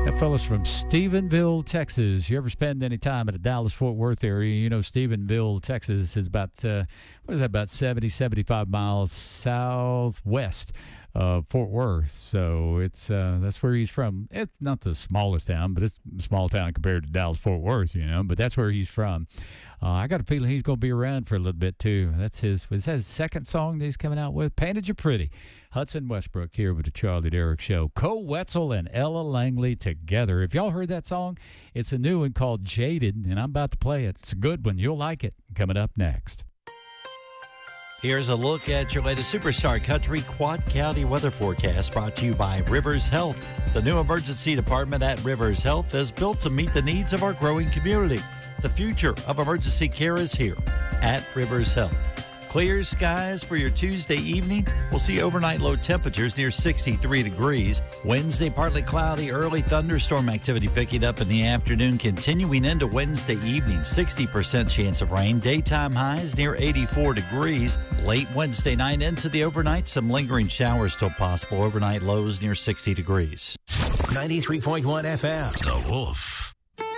That fella's from Stephenville, Texas. You ever spend any time at the Dallas-Fort Worth area? You know, Stephenville, Texas is about, about 70, 75 miles southwest of Fort Worth. So it's that's where he's from. It's not the smallest town, but it's a small town compared to Dallas-Fort Worth, you know, but that's where he's from. I got a feeling he's going to be around for a little bit, too. Was that his second song that he's coming out with? Painted You Pretty. Hudson Westbrook here with the Charlie Derrick Show. Cole Wetzel and Ella Langley together. If y'all heard that song, it's a new one called Jaded, and I'm about to play it. It's a good one. You'll like it. Coming up next. Here's a look at your latest Superstar Country Quad County weather forecast brought to you by Rivers Health. The new emergency department at Rivers Health is built to meet the needs of our growing community. The future of emergency care is here at Rivers Health. Clear skies for your Tuesday evening. We'll see overnight low temperatures near 63 degrees. Wednesday, partly cloudy, early thunderstorm activity picking up in the afternoon, continuing into Wednesday evening. 60% chance of rain. Daytime highs near 84 degrees. Late Wednesday night into the overnight, some lingering showers still possible. Overnight lows near 60 degrees. 93.1 FM. The Wolf.